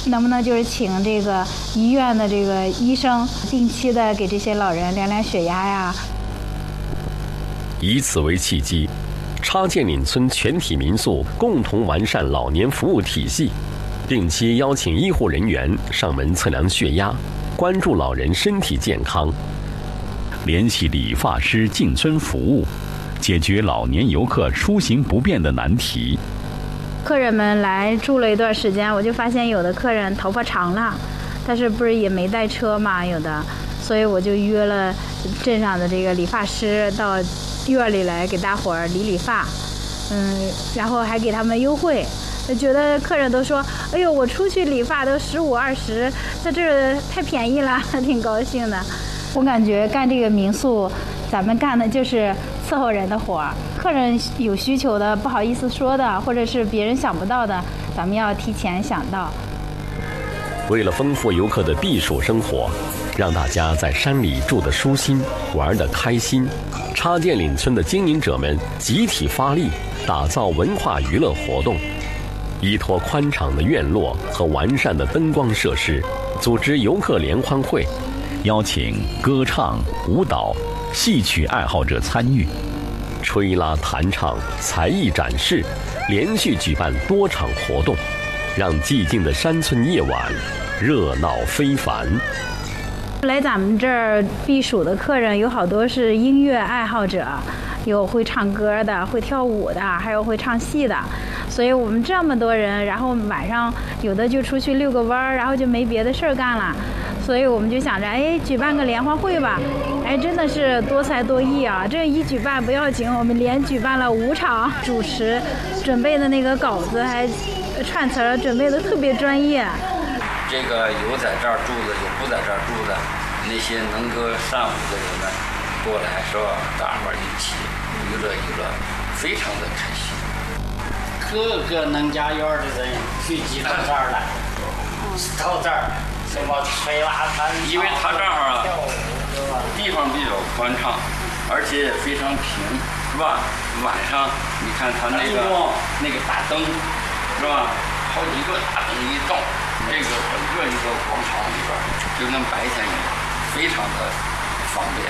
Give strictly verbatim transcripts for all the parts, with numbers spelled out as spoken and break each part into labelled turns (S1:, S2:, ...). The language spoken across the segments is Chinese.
S1: 能不能就是请这个医院的这个医生定期的给这些老人量量血压呀？
S2: 以此为契机，插建岭村全体民宿共同完善老年服务体系，定期邀请医护人员上门测量血压，关注老人身体健康。
S3: 联系理发师进村服务，解决老年游客出行不便的难题。
S1: 客人们来住了一段时间，我就发现有的客人头发长了，但是不是也没带车嘛，有的，所以我就约了镇上的这个理发师到院里来给大伙儿理理发，嗯，然后还给他们优惠。我觉得客人都说：“哎呦，我出去理发都十五二十，在这儿太便宜了，挺高兴的。”我感觉干这个民宿，咱们干的就是伺候人的活儿。客人有需求的，不好意思说的，或者是别人想不到的，咱们要提前想到。
S2: 为了丰富游客的避暑生活，让大家在山里住得舒心，玩得开心，插建岭村的经营者们集体发力，打造文化娱乐活动。依托宽敞的院落和完善的灯光设施，组织游客联欢会，
S3: 邀请歌唱、舞蹈、戏曲爱好者参与，
S2: 吹拉弹唱、才艺展示，连续举办多场活动，让寂静的山村夜晚热闹非凡。
S1: 来咱们这儿避暑的客人有好多是音乐爱好者，有会唱歌的，会跳舞的，还有会唱戏的。所以我们这么多人，然后晚上有的就出去遛个弯儿，然后就没别的事儿干了。所以我们就想着，哎，举办个联欢会吧。哎，真的是多才多艺啊！这一举办不要紧，我们连举办了五场，主持准备的那个稿子还串词儿，准备的特别专业。
S4: 这个有在这儿住的，有不在这儿住的，那些能歌善舞的人们过来是吧？大伙儿一起娱乐娱乐，非常的开心。
S5: 各个能家院的人聚集到这儿来，到这儿什么吹拉弹，
S4: 因为他这儿啊地方比较宽敞，而且也非常平，是吧？晚上你看他那个那个大灯，是吧？好几个大灯一照，这个整个一个广场里边就跟白天一样，非常的方便。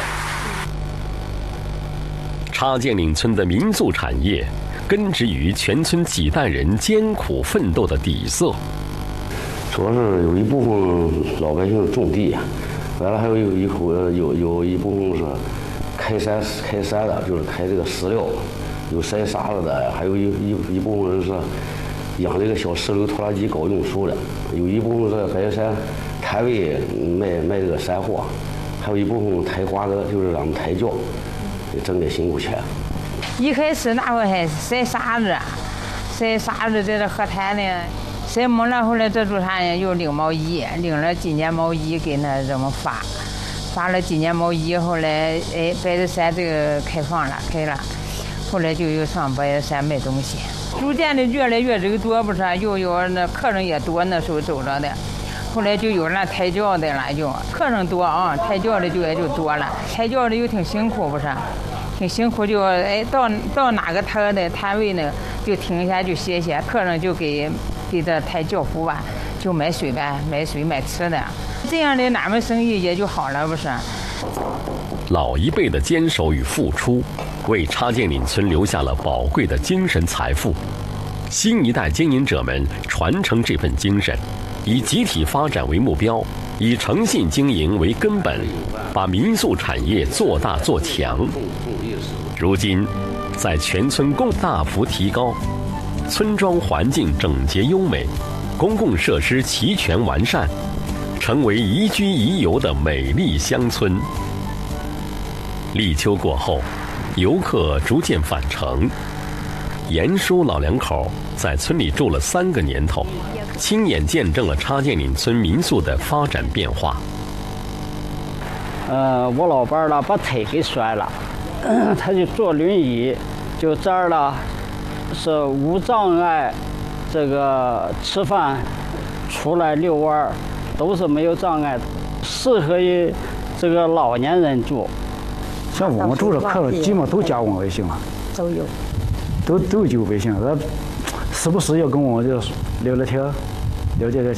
S2: 插建岭村的民宿产业根植于全村几代人艰苦奋斗的底色。
S6: 主要是有一部分老百姓种地，完了还有有一口有有一部分是开山开山的，就是开这个石料，有筛沙子的，还有一一一部分人是养这个小石榴拖拉机搞运输的，有一部分是白山摊位卖卖这个山货，还有一部分抬瓜子，就是咱们抬轿，挣点辛苦钱。
S7: 一开始那会儿还筛沙子，筛沙子在这河滩呢，筛没了，后来这做啥呢？又领毛衣，领了几年毛衣给那这么发，发了几年毛衣，后来哎白子山这个开放了，开了，后来就又上白子山卖东西，逐渐的越来越人多，不是？又有那客人也多，那时候走着的。后来就有那抬轿的了，就客人多啊，抬轿的就也就多了。抬轿的又挺辛苦，不是？挺辛苦就哎到到哪个摊的摊位呢，就停下就歇歇，客人就给给这抬轿夫吧，就买水呗，买水买吃的，这样的哪门生意也就好了，不是？
S2: 老一辈的坚守与付出，为插建岭村留下了宝贵的精神财富。新一代经营者们传承这份精神，以集体发展为目标，以诚信经营为根本，把民宿产业做大做强。如今，在全村共大幅提高，村庄环境整洁优美，公共设施齐全完善，成为宜居宜游的美丽乡村。立秋过后，游客逐渐返程。严叔老两口在村里住了三个年头，亲眼见证了插建岭村民宿的发展变化。
S5: 呃，我老伴儿了把腿给摔了，他就坐轮椅，就这儿了，是无障碍，这个吃饭、出来遛弯儿都是没有障碍的，适合于这个老年人住。
S8: 像我们住的客人基本都加我们微信了，
S1: 都有，
S8: 都都有微信，他时不时要跟我就聊聊天，了解了解